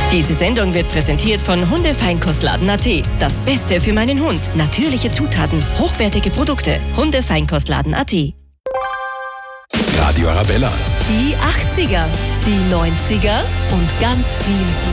Diese Sendung wird präsentiert von Hundefeinkostladen.at. Das Beste für meinen Hund. Natürliche Zutaten, hochwertige Produkte. Hundefeinkostladen.at. Radio Arabella. Die 80er, die 90er und ganz viel